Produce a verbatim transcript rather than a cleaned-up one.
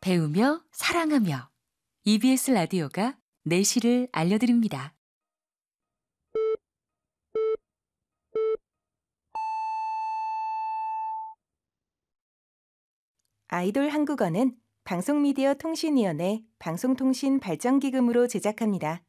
배우며 사랑하며 이비에스 라디오가 내실을 알려드립니다. 아이돌 한국어는 방송미디어 통신위원회 방송통신발전기금으로 제작합니다.